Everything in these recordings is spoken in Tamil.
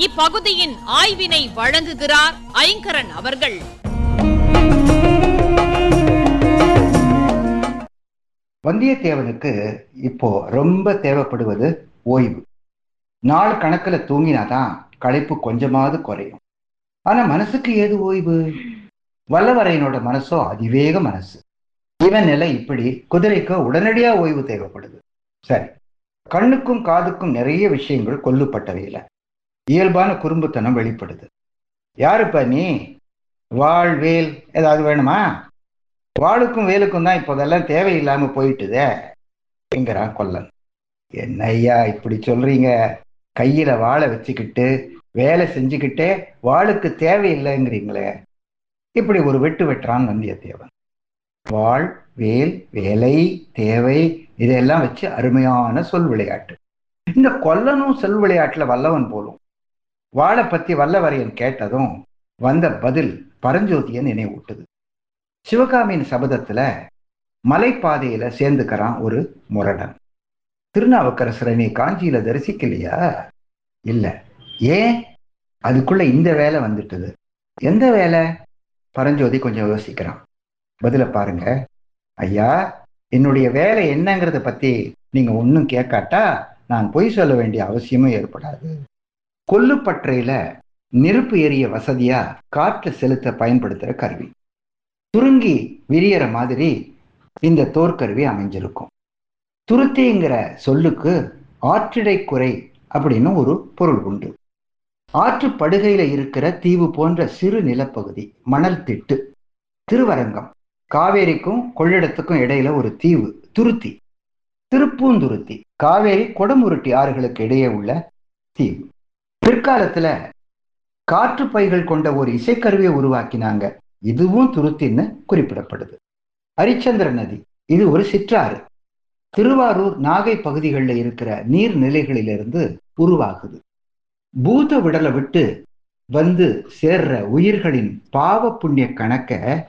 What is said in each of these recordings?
இப்பகுதியின் ஆய்வினை வழங்குகிறார் ஐங்கரன் அவர்கள். வந்தியத்தேவனுக்கு இப்போ ரொம்ப தேவைப்படுவது ஓய்வு. நாள் கணக்குல தூங்கினாதான் களைப்பு கொஞ்சமாவது குறையும். ஆனா மனசுக்கு ஏது ஓய்வு? வல்லவரையனோட மனசோ அதிவேக மனசு. இவன் நிலை இப்படி. குதிரைக்கு உடனடியா ஓய்வு தேவைப்படுது. சரி, கண்ணுக்கும் காதுக்கும் நிறைய விஷயங்கள் கொல்லுப்பட்டவையில இயல்பான குறும்புத்தனம் வெளிப்படுது. யாருப்பா நீ? வாழ் வேல் ஏதாவது வேணுமா? வாளுக்கும் வேலுக்கும் தான் இப்போதெல்லாம் தேவையில்லாம போயிட்டுதே என்கிறான் கொல்லன். என்ன ஐயா இப்படி சொல்றீங்க? கையில வாளை வச்சுக்கிட்டு வேலை செஞ்சுக்கிட்டே வாளுக்கு தேவையில்லைங்கிறீங்களே. இப்படி ஒரு வெட்டு வெட்டுறான் வந்தியத்தேவன். வாழ் வேல் வேலை தேவை இதெல்லாம் வச்சு அருமையான சொல் விளையாட்டு. இந்த கொல்லனும் சொல் விளையாட்டுல வல்லவன் போலும். வாளை பத்தி வல்லவரையன் கேட்டதும் வந்த பதில் பரஞ்சோதியை நினைவூட்டுது. சிவகாமியின் சபதத்துல மலைப்பாதையில சேர்ந்துக்கிறான் ஒரு முரடன். திருநாவுக்கரசரை நீ காஞ்சியில தரிசிக்கலையா? இல்ல. ஏன்? அதுக்குள்ள இந்த வேலை வந்துட்டுது. எந்த வேலை? பரஞ்சோதி கொஞ்சம் யோசிக்கிறான். பதில பாருங்க. ஐயா, என்னுடைய வேலை என்னங்கிறத பத்தி நீங்க ஒன்னும் கேட்காட்டா நான் பொய் சொல்ல வேண்டிய அவசியமும் ஏற்படாது. கொல்லுப்பற்றையில நெருப்பு எரிய வசதியா காற்று செலுத்த பயன்படுத்துற கருவி. துருங்கி விரியற மாதிரி இந்த தோற்கருவி அமைஞ்சிருக்கும். துருத்திங்கிற சொல்லுக்கு ஆற்றிடை குறை அப்படின்னு ஒரு பொருள் உண்டு. ஆற்று படுகையில இருக்கிற தீவு போன்ற சிறு நிலப்பகுதி, மணல் திட்டு. திருவரங்கம், காவேரிக்கும் கொள்ளிடத்துக்கும் இடையில ஒரு தீவு, துருத்தி. திருப்பூந்துருத்தி, காவேரி கொடமுருட்டி ஆறுகளுக்கு இடையே உள்ள தீவு. பிற்காலத்துல காற்று பைகள் கொண்ட ஒரு இசைக்கருவியை உருவாக்கினாங்க. இதுவும் துருத்தின்னு குறிப்பிடப்படுது. ஹரிச்சந்திர நதி, இது ஒரு சிற்றாறு. திருவாரூர் நாகை பகுதிகளில் இருக்கிற நீர்நிலைகளிலிருந்து உருவாகுது. பூத விடலை விட்டு வந்து சேர்ற உயிர்களின் பாவ புண்ணிய கணக்க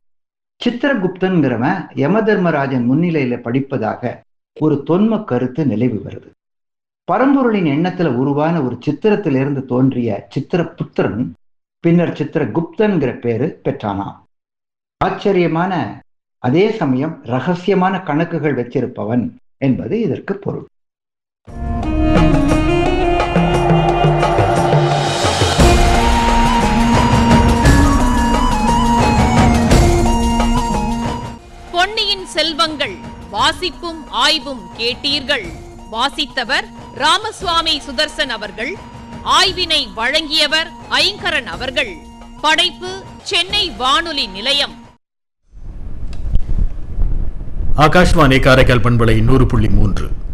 சித்திரகுப்தன்கிறவன் யமதர்மராஜன் முன்னிலையில படிப்பதாக ஒரு தொன்ம கருத்து நிலவி வருது. பரம்பொருளின் எண்ணத்துல உருவான ஒரு சித்திரத்திலிருந்து தோன்றிய சித்திரபுத்திரன் பின்னர் சித்திரகுப்தன்கிற பேரு பெற்றானாம். ஆச்சரியமான அதே சமயம் ரகசியமான கணக்குகள் வச்சிருப்பவன் என்பது இதற்கு பொருள். பொன்னியின் செல்வங்கள் வாசிப்பும் ஆய்வும் கேட்டீர்கள். வாசித்தவர் ராமசுவாமி சுதர்சன் அவர்கள். ஆய்வினை வழங்கியவர் ஐங்கரன் அவர்கள். படைப்பு சென்னை வானொலி நிலையம். ஆகாஷ்வாணி காரைக்கால் பண்பலை 100.3.